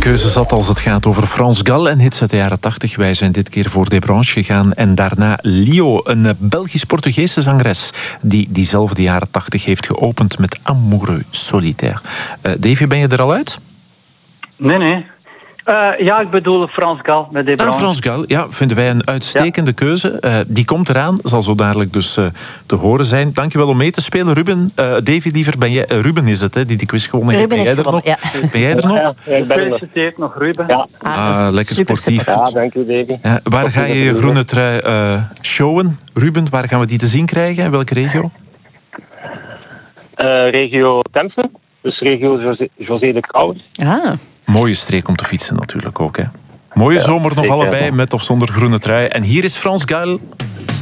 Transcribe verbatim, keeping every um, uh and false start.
keuze zat als het gaat over France Gall en hits uit de jaren tachtig. Wij zijn dit keer voor Desbranches gegaan en daarna Lio, een Belgisch-Portugese zangeres die diezelfde jaren tachtig heeft geopend met Amoureux Solitaire. Uh, Davy, ben je er al uit? Nee, nee. Uh, ja, ik bedoel France Gall met Desbranches. Ah, France Gall, ja, vinden wij een uitstekende ja. keuze. Uh, die komt eraan, zal zo dadelijk dus uh, te horen zijn. Dankjewel om mee te spelen, Ruben. Uh, Davy, liever, ben jij... Uh, Ruben is het, hè, die die quiz gewonnen heeft. Ben jij er nog? Ja. Ben jij er nog? Ja, ja, ik ben Gefeliciteerd nog, Ruben. Ja. Ah, ah, lekker sportief. Ja, dank u, Davy. Ja, waar ga je je groene trui uh, showen, Ruben? Waar gaan we die te zien krijgen? In welke regio? Uh, regio Temse, dus regio José, José de Kouwer. Ah. Mooie streek om te fietsen natuurlijk ook, hè. Mooie ja, zomer nog zeker, allebei, met of zonder groene trui. En hier is France Gall.